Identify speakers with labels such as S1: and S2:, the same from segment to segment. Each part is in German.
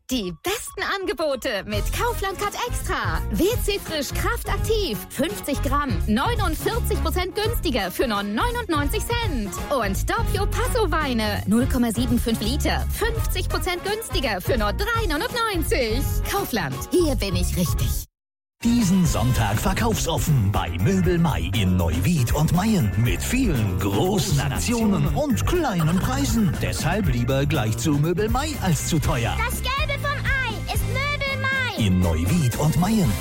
S1: Die besten Angebote mit Kaufland Card Extra. WC Frisch Kraft Aktiv. 50 Gramm. 49% günstiger für nur 99 Cent. Und Doppio Passo Weine. 0,75 Liter. 50% günstiger für nur 3,99. Kaufland. Hier bin ich richtig.
S2: Diesen Sonntag verkaufsoffen bei Möbel Mai in Neuwied und Mayen mit vielen großen Aktionen und kleinen Preisen. Deshalb lieber gleich zu Möbel Mai als zu teuer.
S3: Das Gelbe vom Ei ist Möbel Mai.
S2: In Neuwied und Mayen.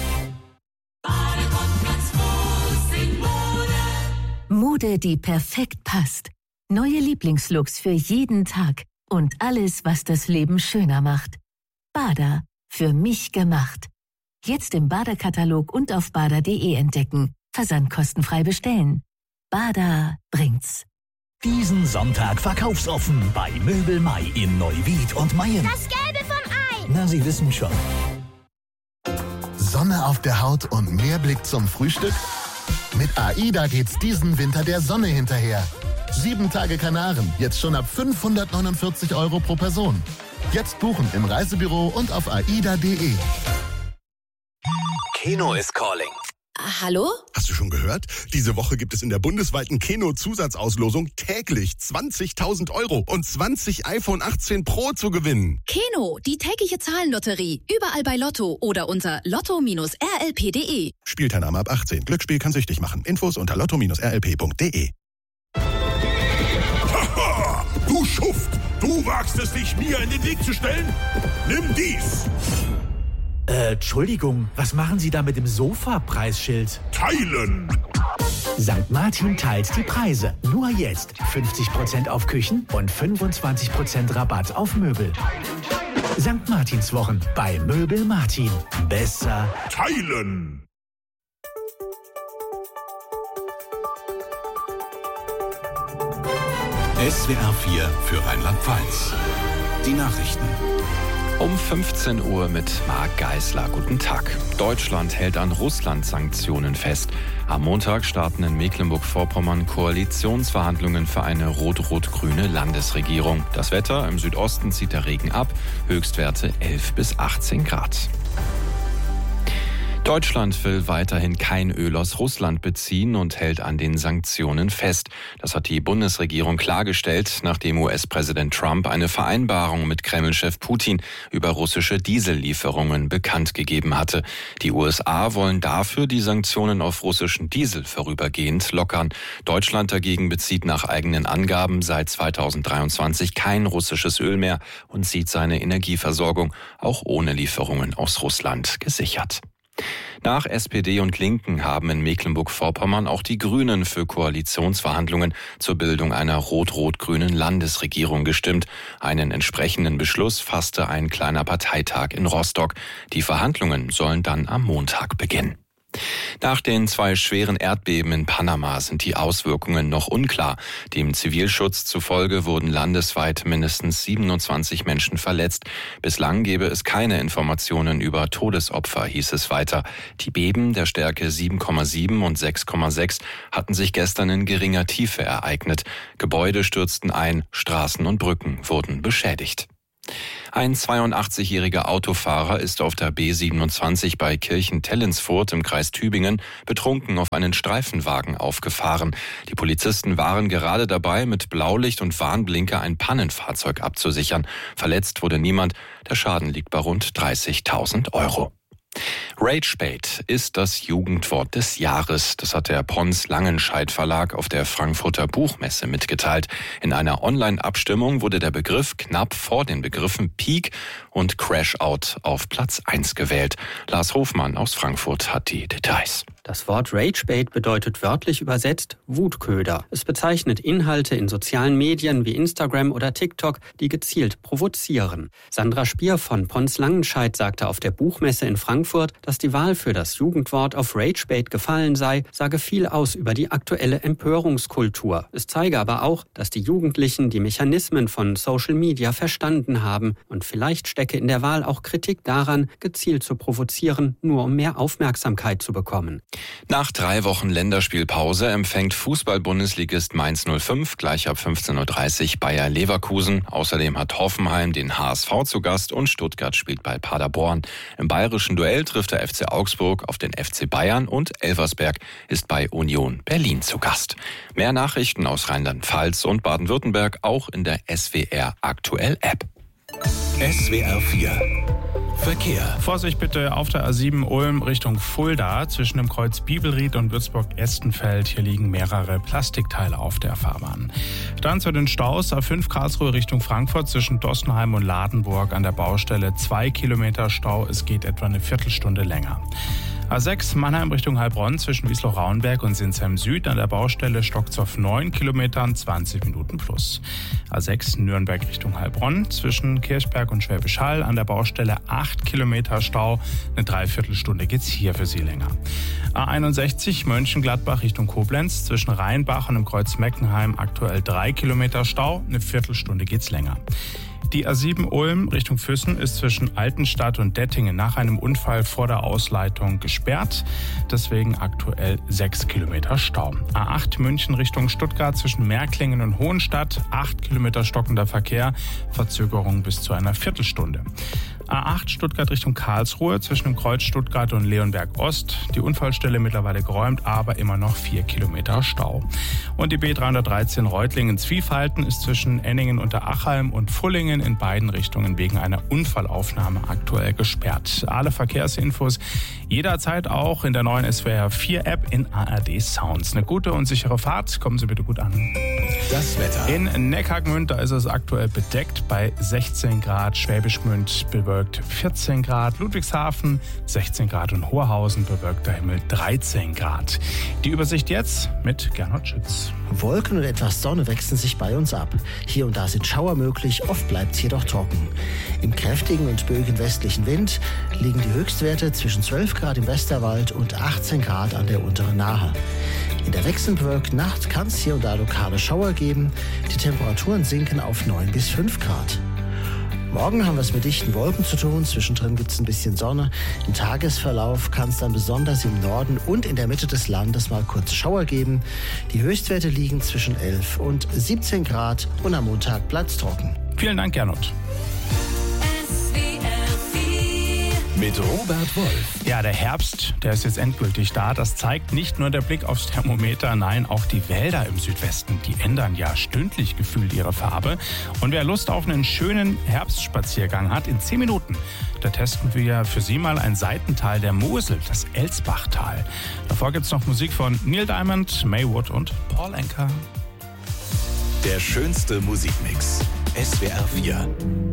S4: Mode, die perfekt passt. Neue Lieblingslooks für jeden Tag. Und alles, was das Leben schöner macht. Bada. Für mich gemacht. Jetzt im Bada-Katalog und auf bada.de entdecken. Versand kostenfrei bestellen. Bada bringt's.
S2: Diesen Sonntag verkaufsoffen bei Möbel Mai in Neuwied und Mayen.
S3: Das Gelbe vom Ei.
S2: Na, Sie wissen schon.
S5: Sonne auf der Haut und mehr Blick zum Frühstück? Mit AIDA geht's diesen Winter der Sonne hinterher. 7 Tage Kanaren, jetzt schon ab 549 € pro Person. Jetzt buchen im Reisebüro und auf aida.de.
S6: Keno is calling.
S7: Hallo?
S8: Hast du schon gehört? Diese Woche gibt es in der bundesweiten Keno-Zusatzauslosung täglich 20.000 € und 20 iPhone 18 Pro zu gewinnen.
S7: Keno, die tägliche Zahlenlotterie. Überall bei Lotto oder unter lotto-rlp.de.
S8: Spielteilnahme ab 18. Glücksspiel kann süchtig machen. Infos unter lotto-rlp.de.
S9: Haha! Du Schuft! Du wagst es, dich mir in den Weg zu stellen? Nimm dies!
S10: Entschuldigung, was machen Sie da mit dem Sofa-Preisschild?
S9: Teilen!
S10: St. Martin teilt die Preise. Nur jetzt 50% auf Küchen und 25% Rabatt auf Möbel. St. Martins Wochen bei Möbel Martin. Besser
S9: teilen!
S11: SWR 4 für Rheinland-Pfalz. Die Nachrichten.
S12: Um 15 Uhr mit Marc Geisler. Guten Tag. Deutschland hält an Russland-Sanktionen fest. Am Montag starten in Mecklenburg-Vorpommern Koalitionsverhandlungen für eine rot-rot-grüne Landesregierung. Das Wetter: im Südosten zieht der Regen ab. Höchstwerte 11 bis 18 Grad. Deutschland will weiterhin kein Öl aus Russland beziehen und hält an den Sanktionen fest. Das hat die Bundesregierung klargestellt, nachdem US-Präsident Trump eine Vereinbarung mit Kreml-Chef Putin über russische Diesellieferungen bekannt gegeben hatte. Die USA wollen dafür die Sanktionen auf russischen Diesel vorübergehend lockern. Deutschland dagegen bezieht nach eigenen Angaben seit 2023 kein russisches Öl mehr und sieht seine Energieversorgung auch ohne Lieferungen aus Russland gesichert. Nach SPD und Linken haben in Mecklenburg-Vorpommern auch die Grünen für Koalitionsverhandlungen zur Bildung einer rot-rot-grünen Landesregierung gestimmt. Einen entsprechenden Beschluss fasste ein kleiner Parteitag in Rostock. Die Verhandlungen sollen dann am Montag beginnen. Nach den 2 schweren Erdbeben in Panama sind die Auswirkungen noch unklar. Dem Zivilschutz zufolge wurden landesweit mindestens 27 Menschen verletzt. Bislang gebe es keine Informationen über Todesopfer, hieß es weiter. Die Beben der Stärke 7,7 und 6,6 hatten sich gestern in geringer Tiefe ereignet. Gebäude stürzten ein, Straßen und Brücken wurden beschädigt. Ein 82-jähriger Autofahrer ist auf der B27 bei Kirchen-Tellensfurt im Kreis Tübingen betrunken auf einen Streifenwagen aufgefahren. Die Polizisten waren gerade dabei, mit Blaulicht und Warnblinker ein Pannenfahrzeug abzusichern. Verletzt wurde niemand. Der Schaden liegt bei rund 30.000 €. Ragebait ist das Jugendwort des Jahres. Das hat der Pons Langenscheidt Verlag auf der Frankfurter Buchmesse mitgeteilt. In einer Online-Abstimmung wurde der Begriff knapp vor den Begriffen Peak und Crash-Out auf Platz 1 gewählt. Lars Hofmann aus Frankfurt hat die Details.
S13: Das Wort Ragebait bedeutet wörtlich übersetzt Wutköder. Es bezeichnet Inhalte in sozialen Medien wie Instagram oder TikTok, die gezielt provozieren. Sandra Spier von Pons Langenscheidt sagte auf der Buchmesse in Frankfurt, Dass die Wahl für das Jugendwort auf Ragebait gefallen sei, sage viel aus über die aktuelle Empörungskultur. Es zeige aber auch, dass die Jugendlichen die Mechanismen von Social Media verstanden haben. Und vielleicht stecke in der Wahl auch Kritik daran, gezielt zu provozieren, nur um mehr Aufmerksamkeit zu bekommen.
S12: Nach 3 Wochen Länderspielpause empfängt Fußball-Bundesligist Mainz 05 gleich ab 15:30 Uhr Bayer Leverkusen. Außerdem hat Hoffenheim den HSV zu Gast und Stuttgart spielt bei Paderborn. Im bayerischen Duell trifft der FC Augsburg auf den FC Bayern und Elversberg ist bei Union Berlin zu Gast. Mehr Nachrichten aus Rheinland-Pfalz und Baden-Württemberg auch in der SWR Aktuell App.
S11: SWR 4 Verkehr.
S6: Vorsicht bitte auf der A7 Ulm Richtung Fulda zwischen dem Kreuz Bibelried und Würzburg-Estenfeld. Hier liegen mehrere Plastikteile auf der Fahrbahn. Dann zu den Staus A5 Karlsruhe Richtung Frankfurt zwischen Dossenheim und Ladenburg an der Baustelle 2 Kilometer Stau. Es geht etwa eine Viertelstunde länger. A6 Mannheim Richtung Heilbronn zwischen Wiesloch-Rauenberg und Sinsheim Süd an der Baustelle stockt's auf 9 Kilometern, 20 Minuten plus. A6 Nürnberg Richtung Heilbronn zwischen Kirchberg und Schwäbisch Hall an der Baustelle 8 Kilometer Stau. Eine Dreiviertelstunde geht's hier für Sie länger. A61 Mönchengladbach Richtung Koblenz zwischen Rheinbach und dem Kreuz Meckenheim aktuell 3 Kilometer Stau. Eine Viertelstunde geht's länger. Die A7 Ulm Richtung Füssen ist zwischen Altenstadt und Dettingen nach einem Unfall vor der Ausleitung gesperrt. Deswegen aktuell 6 Kilometer Stau. A8 München Richtung Stuttgart zwischen Märklingen und Hohenstadt. 8 Kilometer stockender Verkehr. Verzögerung bis zu einer Viertelstunde. A8 Stuttgart Richtung Karlsruhe zwischen dem Kreuz Stuttgart und Leonberg Ost. Die Unfallstelle mittlerweile geräumt, aber immer noch 4 Kilometer Stau. Und die B313 Reutlingen-Zwiefalten ist zwischen Enningen unter Achalm und Fullingen in beiden Richtungen wegen einer Unfallaufnahme aktuell gesperrt. Alle Verkehrsinfos jederzeit auch in der neuen SWR 4 App in ARD Sounds. Eine gute und sichere Fahrt. Kommen Sie bitte gut an.
S11: Das Wetter.
S6: In Neckargmünd, da ist es aktuell bedeckt bei 16 Grad. Schwäbisch Gmünd bewölkt 14 Grad. Ludwigshafen 16 Grad und Hoherhausen bewölkter Himmel 13 Grad. Die Übersicht jetzt mit Gernot Schütz.
S14: Wolken und etwas Sonne wechseln sich bei uns ab. Hier und da sind Schauer möglich, oft bleibt es jedoch trocken. Im kräftigen und böigen westlichen Wind liegen die Höchstwerte zwischen 12 Grad im Westerwald und 18 Grad an der unteren Nahe. In der wechselnd bewölkten Nacht kann es hier und da lokale Schauer geben. Die Temperaturen sinken auf 9 bis 5 Grad. Morgen haben wir es mit dichten Wolken zu tun. Zwischendrin gibt es ein bisschen Sonne. Im Tagesverlauf kann es dann besonders im Norden und in der Mitte des Landes mal kurze Schauer geben. Die Höchstwerte liegen zwischen 11 und 17 Grad und am Montag bleibt es trocken.
S6: Vielen Dank, Gernot.
S11: Mit Robert Wolf.
S6: Ja, der Herbst, der ist jetzt endgültig da. Das zeigt nicht nur der Blick aufs Thermometer, nein, auch die Wälder im Südwesten, die ändern ja stündlich gefühlt ihre Farbe. Und wer Lust auf einen schönen Herbstspaziergang hat, in 10 Minuten, da testen wir für Sie mal ein Seitental der Mosel, das Elsbachtal. Davor gibt's noch Musik von Neil Diamond, May Wood und Paul Anka.
S11: Der schönste Musikmix. SWR 4.